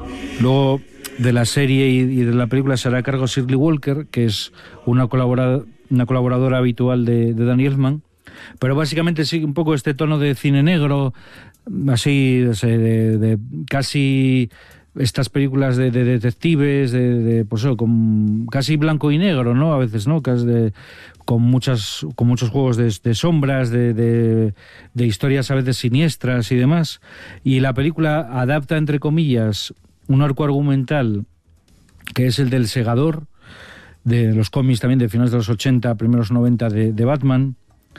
Luego de la serie y de la película se hará cargo Shirley Walker, que es una colaboradora habitual de Danny Elfman, pero básicamente sigue un poco este tono de cine negro, así de casi estas películas de detectives, pues eso, con casi blanco y negro, ¿no? A veces, ¿no? Con muchos juegos de sombras, de historias a veces siniestras y demás. Y la película adapta, entre comillas, un arco argumental que es el del segador, de los cómics también de finales de los 80, primeros 90 de Batman,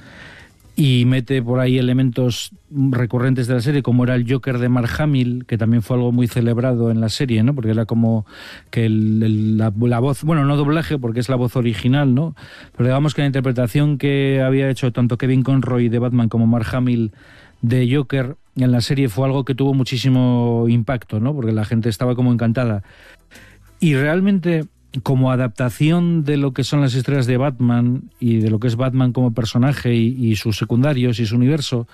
y mete por ahí elementos recurrentes de la serie, como era el Joker de Mark Hamill, que también fue algo muy celebrado en la serie, ¿no? Porque era como que la voz, bueno, no doblaje, porque es la voz original, ¿no? Pero digamos que la interpretación que había hecho tanto Kevin Conroy de Batman como Mark Hamill de Joker en la serie fue algo que tuvo muchísimo impacto, ¿no? Porque la gente estaba como encantada. Y realmente, como adaptación de lo que son las historias de Batman y de lo que es Batman como personaje y sus secundarios y su universo,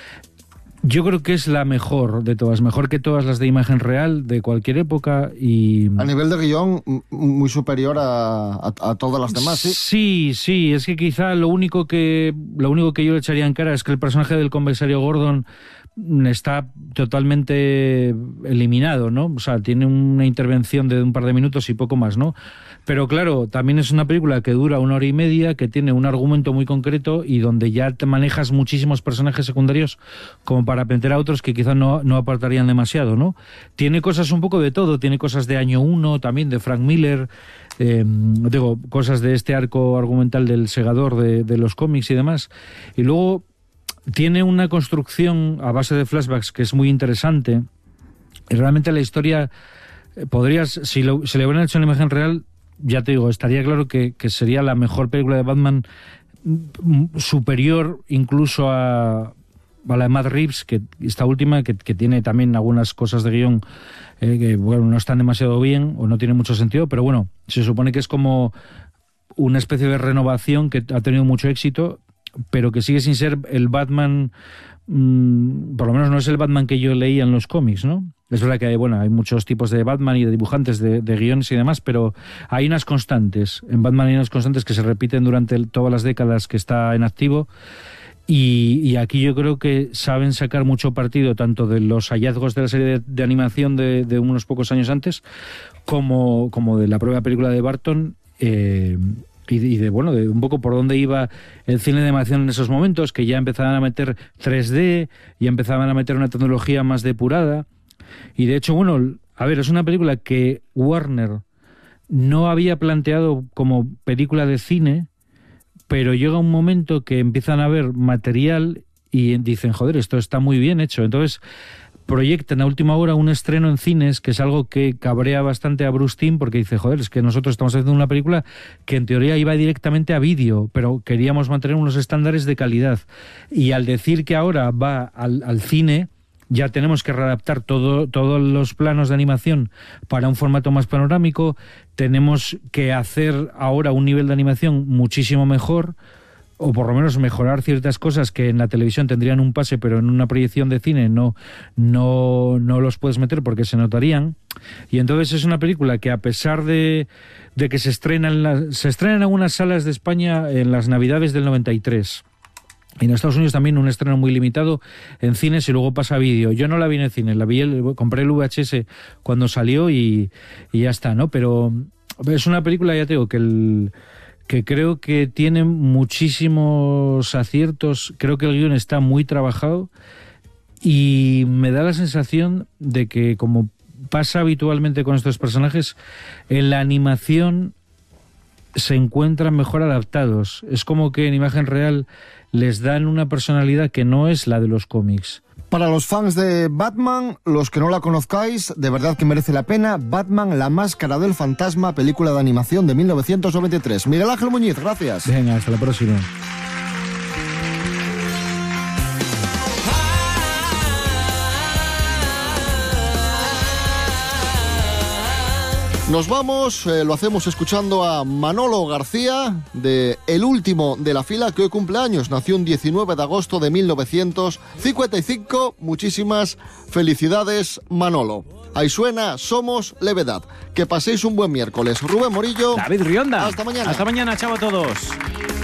yo creo que es la mejor de todas, mejor que todas las de imagen real de cualquier época. Y a nivel de guión, muy superior a todas las demás, ¿sí? Sí, es que quizá lo único que yo le echaría en cara es que el personaje del comisario Gordon está totalmente eliminado, ¿no? O sea, tiene una intervención de un par de minutos y poco más, ¿no? Pero claro, también es una película que dura 1 hora y media, que tiene un argumento muy concreto y donde ya te manejas muchísimos personajes secundarios como para meter a otros que quizás no apartarían demasiado, ¿no? Tiene cosas un poco de todo, tiene cosas de Año 1, también de Frank Miller, digo, cosas de este arco argumental del segador de los cómics y demás. Y luego tiene una construcción a base de flashbacks que es muy interesante. Y realmente la historia si le hubieran hecho en imagen real, ya te digo, estaría claro que sería la mejor película de Batman, superior incluso a la de Matt Reeves, que esta última, que tiene también algunas cosas de guión que bueno, no están demasiado bien o no tienen mucho sentido, pero bueno, se supone que es como una especie de renovación que ha tenido mucho éxito, pero que sigue sin ser el Batman, por lo menos no es el Batman que yo leía en los cómics, ¿no? Es verdad que hay muchos tipos de Batman y de dibujantes, de guiones y demás, pero hay unas constantes. En Batman hay unas constantes que se repiten durante todas las décadas que está en activo, y aquí yo creo que saben sacar mucho partido tanto de los hallazgos de la serie de animación de unos pocos años antes, como de la propia película de Burton, y de un poco por dónde iba el cine de animación en esos momentos, que ya empezaban a meter 3D, ya empezaban a meter una tecnología más depurada. Y de hecho, es una película que Warner no había planteado como película de cine, pero llega un momento que empiezan a ver material y dicen, joder, esto está muy bien hecho. Entonces proyectan a última hora un estreno en cines, que es algo que cabrea bastante a Bruce Timm, porque dice, joder, es que nosotros estamos haciendo una película que en teoría iba directamente a vídeo, pero queríamos mantener unos estándares de calidad. Y al decir que ahora va al cine, ya tenemos que readaptar todos los planos de animación para un formato más panorámico, tenemos que hacer ahora un nivel de animación muchísimo mejor, o por lo menos mejorar ciertas cosas que en la televisión tendrían un pase, pero en una proyección de cine no los puedes meter porque se notarían. Y entonces es una película que, a pesar de que se estrena en algunas salas de España en las Navidades del 93, y en Estados Unidos también un estreno muy limitado en cines, y luego pasa a vídeo. Yo no la vi en el cine, compré el VHS cuando salió y ya está, ¿no? Pero es una película, ya te digo, que creo que tiene muchísimos aciertos. Creo que el guión está muy trabajado y me da la sensación de que, como pasa habitualmente con estos personajes, en la animación se encuentran mejor adaptados. Es como que en imagen real les dan una personalidad que no es la de los cómics. Para los fans de Batman, los que no la conozcáis, de verdad que merece la pena. Batman, la máscara del fantasma, película de animación de 1993. Miguel Ángel Muñiz, gracias. Venga, hasta la próxima. Nos vamos, lo hacemos escuchando a Manolo García, de El Último de la Fila, que hoy cumpleaños, nació un 19 de agosto de 1955. Muchísimas felicidades, Manolo. Ahí suena Somos Levedad. Que paséis un buen miércoles. Rubén Morillo. David Rionda. Hasta mañana. Hasta mañana, chao a todos.